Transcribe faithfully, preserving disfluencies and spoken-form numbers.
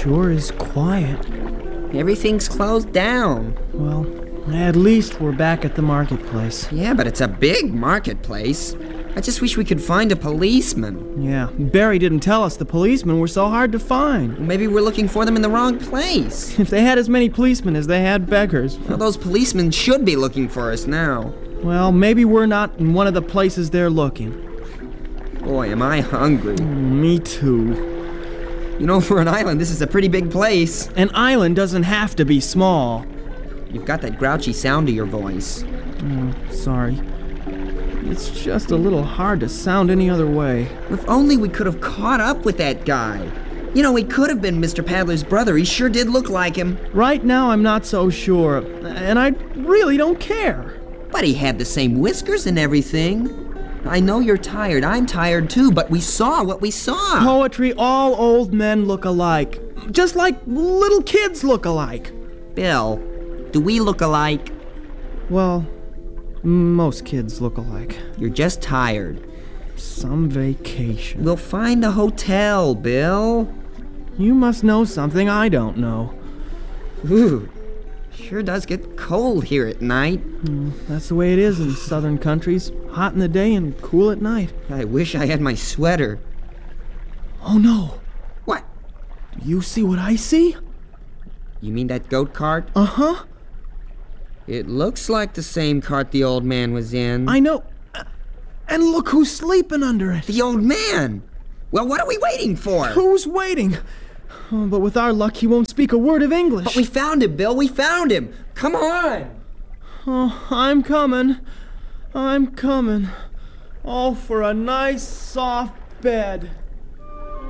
sure is quiet. Everything's closed down. Well, at least we're back at the marketplace. Yeah, but it's a big marketplace. I just wish we could find a policeman. Yeah, Barry didn't tell us the policemen were so hard to find. Maybe we're looking for them in the wrong place. If they had as many policemen as they had beggars. Well, those policemen should be looking for us now. Well, maybe we're not in one of the places they're looking. Boy, am I hungry. Me too. You know, for an island, this is a pretty big place. An island doesn't have to be small. You've got that grouchy sound to your voice. Oh, sorry. It's just a little hard to sound any other way. If only we could have caught up with that guy. You know, he could have been Mister Paddler's brother. He sure did look like him. Right now, I'm not so sure, and I really don't care. But he had the same whiskers and everything. I know you're tired. I'm tired too, but we saw what we saw. Poetry, all old men look alike. Just like little kids look alike. Bill, do we look alike? Well, most kids look alike. You're just tired. Some vacation. We'll find a hotel, Bill. You must know something I don't know. Ooh, sure does get cold here at night. Mm, that's the way it is in southern countries. Hot in the day and cool at night. I wish I had my sweater. Oh no. What? Do you see what I see? You mean that goat cart? Uh-huh. It looks like the same cart the old man was in. I know. And look who's sleeping under it. The old man! Well, what are we waiting for? Who's waiting? Oh, but with our luck, he won't speak a word of English. But we found him, Bill. We found him. Come on. Oh, I'm coming. I'm coming. Oh, for a nice, soft bed.